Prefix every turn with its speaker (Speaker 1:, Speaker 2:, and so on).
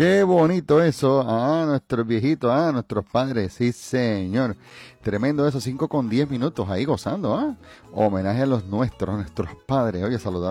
Speaker 1: Qué bonito eso. Nuestros viejitos, nuestros padres. Sí, señor. Tremendo eso, 5:10 ahí gozando, Homenaje a los nuestros padres. Oye, saludar.